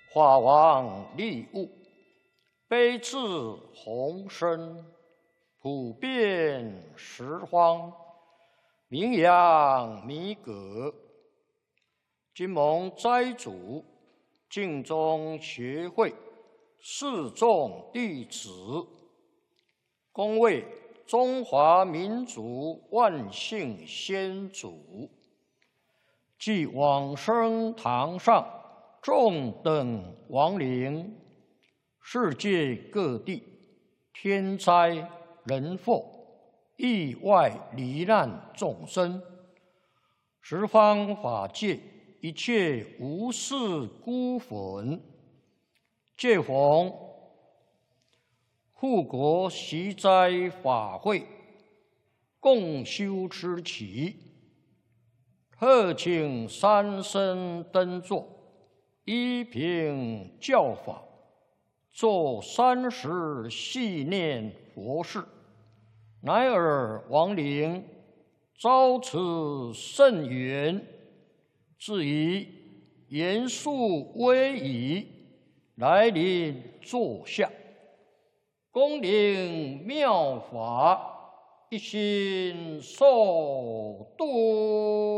法王利物，悲智宏深，普遍十方，名扬弥革。今蒙斋主净宗学会四众弟子，恭为中华民族万姓先祖，即往生堂上众等亡灵，世界各地天灾人祸、意外罹难众生，十方法界一切无事孤魂，借逢护国习斋法会，共修持期，特请三僧登座，依凭教法，做30系念佛事，乃尔亡灵遭此甚缘，自以严肃威仪来临座下，恭领妙法，一心受度。